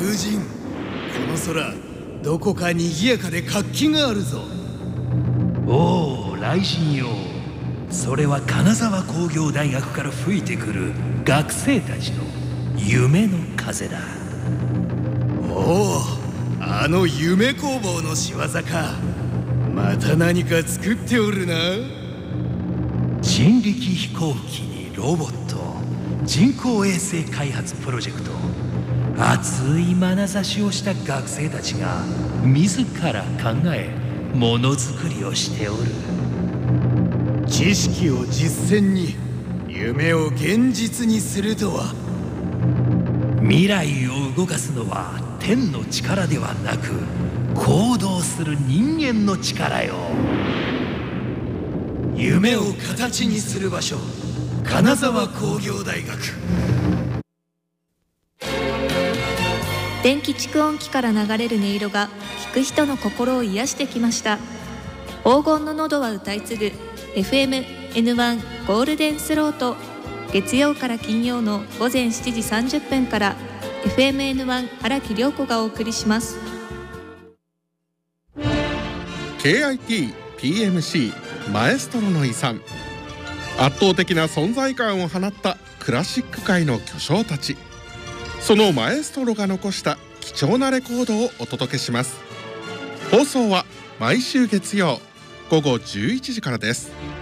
友人、この空どこか賑やかで活気があるぞ。 おお、雷神よ。それは金沢工業大学から吹いてくる学生たちの夢の風だ。 おお、あの夢工房の仕業か。また何か作っておるな。 人力飛行機にロボット、人工衛星開発プロジェクト、熱い眼差しをした学生たちが自ら考えものづくりをしておる。 知識を実践に、夢を現実にするとは。 未来を動かすのは天の力ではなく、行動する人間の力よ。 夢を形にする場所、金沢工業大学。 電気蓄音機から流れる音色が聞く人の心を癒してきました。黄金の喉は歌い継ぐ FM-N1 ゴールデンスロート、月曜から金曜の午前7時30分から FM-N1 荒木涼子がお送りします。 KIT PMC マエストロの遺産、圧倒的な存在感を放ったクラシック界の巨匠たち、そのマエストロが残した貴重なレコードをお届けします。放送は毎週月曜午後11時からです。